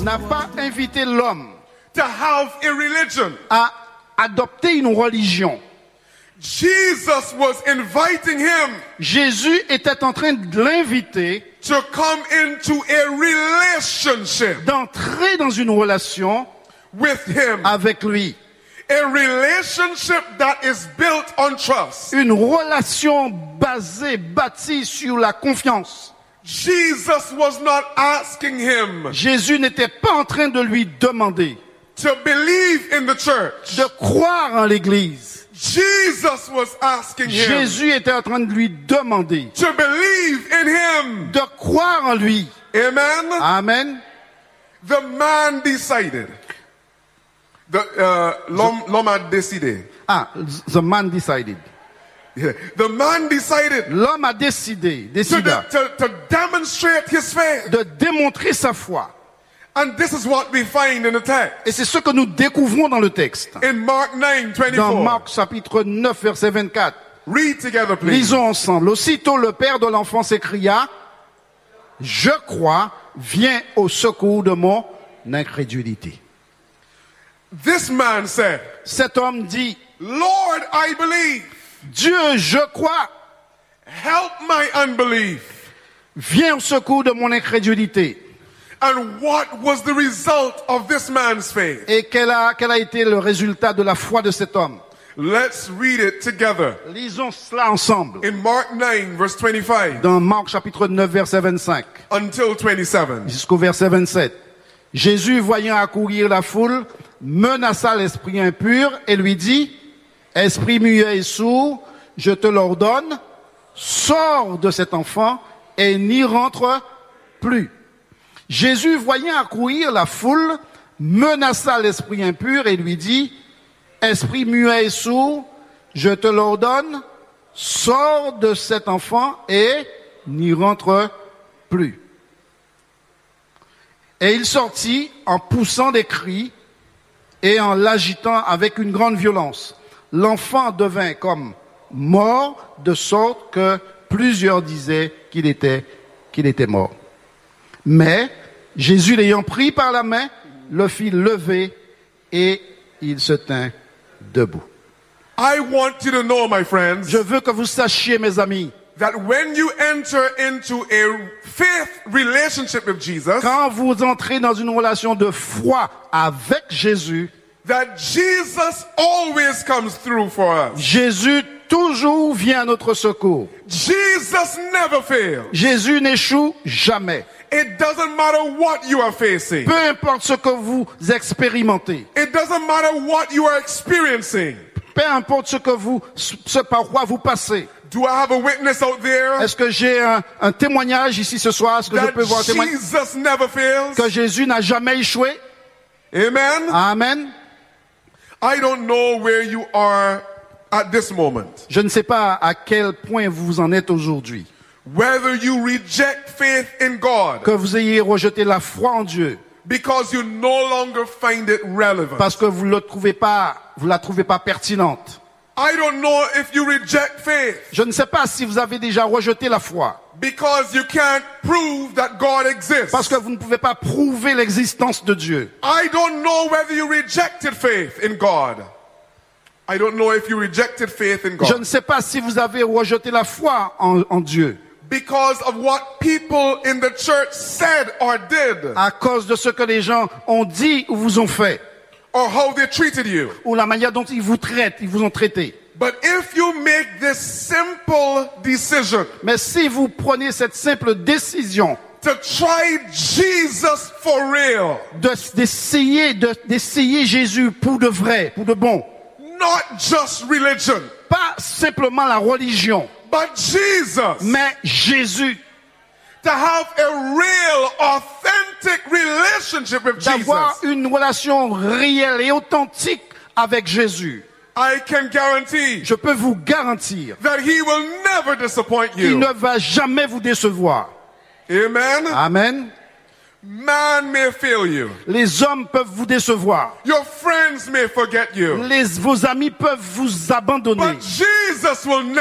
n'a pas invité l'homme to have a religion. à adopter une religion. Jesus was inviting him Jésus était en train de l'inviter to come into a relationship d'entrer dans une relation with him. avec lui. A relationship that is built on trust. Une relation bâtie sur la confiance. Jesus was not asking him Jésus n'était pas en train de lui demander to believe in the church. de croire en l'église. Jesus was asking him Jésus était en train de lui demander to believe in him. de croire en lui. Amen. Amen. The man decided. L'homme a décidé. The man decided. Yeah. The man decided L'homme a décida to demonstrate his faith. de démontrer sa foi. And this is what we find in the text. Et c'est ce que nous découvrons dans le texte. In Mark 9:24. Dans Marc chapitre 9, verset 24. Read together, please. Lisons ensemble. Aussitôt le père de l'enfant s'écria, « Je crois, viens au secours de mon incrédulité. » This man said, Cet homme dit, Lord, I believe. Dieu, je crois, Help my unbelief. viens au secours de mon incrédulité. And what was the result of this man's faith? Et quel a été le résultat de la foi de cet homme? Let's read it together. Lisons cela ensemble. In Mark 9, verse 25 Dans Marc chapitre 9, verset 25 until 27. jusqu'au verset 27. Jésus, voyant accourir la foule, menaça l'esprit impur et lui dit, « Esprit muet et sourd, je te l'ordonne, sors de cet enfant et n'y rentre plus. » Jésus, voyant accourir la foule, menaça l'esprit impur et lui dit, « Esprit muet et sourd, je te l'ordonne, sors de cet enfant et n'y rentre plus. » Et il sortit en poussant des cris et en l'agitant avec une grande violence. L'enfant devint comme mort, de sorte que plusieurs disaient qu'il était mort. Mais Jésus, l'ayant pris par la main, le fit lever et il se tint debout. I want you to know, my friends, Je veux que vous sachiez, mes amis, that when you enter into a faith relationship with Jesus, quand vous entrez dans une relation de foi avec Jésus, that Jesus always comes through for us. Jésus toujours vient à notre secours. Jesus never fails. Jésus n'échoue jamais. It doesn't matter what you are facing. Peu importe ce que vous expérimentez, It doesn't matter what you are experiencing. peu importe ce par quoi vous passez. Do I have a witness out there Est-ce que j'ai un témoignage ici ce soir? Est-ce que je that peux voir un témoignage? Jesus never fails? Que Jésus n'a jamais échoué? Amen. Amen. I don't know where you are at this moment. Je ne sais pas à quel point vous en êtes aujourd'hui. Whether you reject faith in God Que vous ayez rejeté la foi en Dieu because you no longer find it relevant. parce que vous la trouvez pas pertinente. I don't know if you reject faith Je ne sais pas si vous avez déjà rejeté la foi because you can't prove that God exists. parce que vous ne pouvez pas prouver l'existence de Dieu. I don't know whether you rejected faith in God. I don't know if you rejected faith in Je God ne sais pas si vous avez rejeté la foi en Dieu because of what people in the church said or did à cause de ce que les gens ont dit ou vous ont fait or how they treated you. ou la manière dont ils vous ont traité. But if you make this simple decision Mais si vous prenez cette simple décision to try Jesus for real, d'essayer Jésus pour de vrai, pour de bon, not just religion, pas simplement la religion, but Jesus, mais Jésus, to have a real, authentic relationship with d'avoir Jesus, une relation réelle et authentique avec Jésus, I can guarantee je peux vous garantir that He will never disappoint qu'il you. ne va jamais vous décevoir. Amen. Amen. Man may fail you. Les hommes peuvent vous décevoir. Your friends may forget you. Vos amis peuvent vous abandonner. But Jesus will never